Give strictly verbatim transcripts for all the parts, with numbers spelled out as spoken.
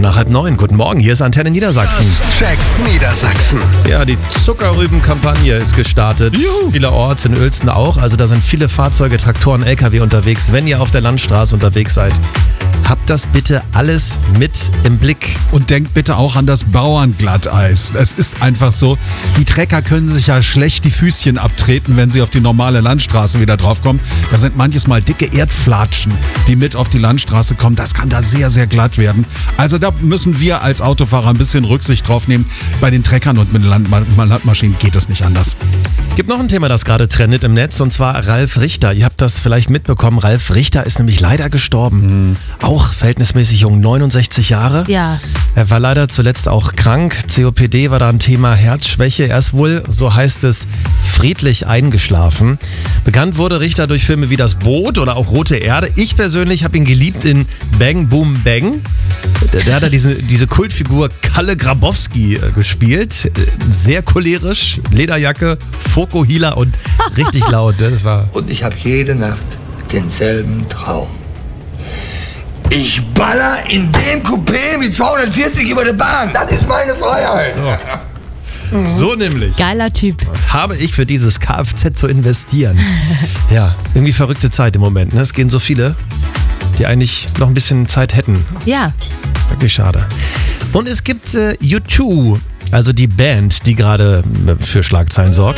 nach halb neun. Guten Morgen, hier ist Antenne Niedersachsen. Check Niedersachsen. Ja, die Zuckerrüben-Kampagne ist gestartet. Juhu. Vielerorts in Uelzen auch. Also da sind viele Fahrzeuge, Traktoren, L K W unterwegs. Wenn ihr auf der Landstraße unterwegs seid, habt das bitte alles mit im Blick. Und denkt bitte auch an das Bauernglatteis. Es ist einfach so, die Trecker können sich ja schlecht die Füßchen abtreten, wenn sie auf die normale Landstraße wieder draufkommen. Da sind manches Mal dicke Erdflatschen, die mit auf die Landstraße kommen. Das kann da sehr, sehr glatt werden. Also da müssen wir als Autofahrer ein bisschen Rücksicht drauf nehmen. Bei den Treckern und mit den Land- Landmaschinen geht es nicht anders. Gibt noch ein Thema, das gerade trendet im Netz, und zwar Ralf Richter. Ihr habt das vielleicht mitbekommen. Ralf Richter ist nämlich leider gestorben. Mhm. Auch verhältnismäßig jung, neunundsechzig Jahre. Ja. Er war leider zuletzt auch krank. C O P D war da ein Thema, Herzschwäche. Er ist wohl, so heißt es, friedlich eingeschlafen. Bekannt wurde Richter durch Filme wie Das Boot oder auch Rote Erde. Ich persönlich habe ihn geliebt in Bang Boom Bang. Da hat er diese, diese Kultfigur Kalle Grabowski äh, gespielt. Sehr cholerisch, Lederjacke, Fokuhila und richtig laut. Das war Und ich habe jede Nacht denselben Traum. Ich baller in dem Coupé mit zweihundertvierzig über der Bahn. Das ist meine Freiheit. so. So nämlich. Geiler Typ. Was habe ich für dieses Kfz zu investieren? Ja, irgendwie verrückte Zeit im Moment. Ne? Es gehen so viele, die eigentlich noch ein bisschen Zeit hätten. Ja. Wirklich schade. Und es gibt äh, U zwei, also die Band, die gerade äh, für Schlagzeilen sorgt.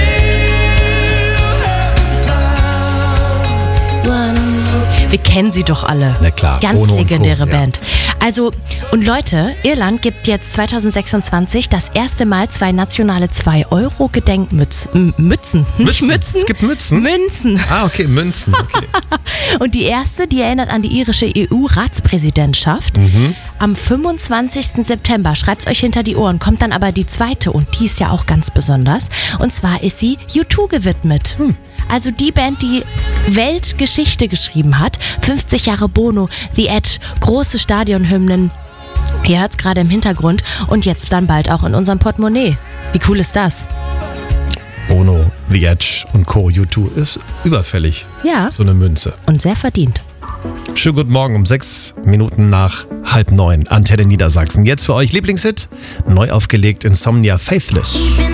Wir kennen sie doch alle. Na klar, Ganz Bono und legendäre Co., ja. Band. Also, und Leute, Irland gibt jetzt zweitausendsechsundzwanzig das erste Mal zwei nationale zwei Euro Gedenkmützen. Mützen, nicht Mützen. Mützen. Es gibt Mützen? Münzen. Ah, okay, Münzen. Okay. Und die erste, die erinnert an die irische E U-Ratspräsidentschaft. Mhm. Am fünfundzwanzigsten September, schreibt's euch hinter die Ohren, kommt dann aber die zweite, und die ist ja auch ganz besonders. Und zwar ist sie U zwei gewidmet. Hm. Also die Band, die Weltgeschichte geschrieben hat. fünfzig Jahre Bono, The Edge, große Stadionhymnen. Ihr hört's gerade im Hintergrund, und jetzt dann bald auch in unserem Portemonnaie. Wie cool ist das? Bono, The Edge und Co. U zwei ist überfällig. Ja. So eine Münze. Und sehr verdient. Schönen guten Morgen um sechs Minuten nach halb neun. Antenne Niedersachsen. Jetzt für euch Lieblingshit. Neu aufgelegt, Insomnia Faithless.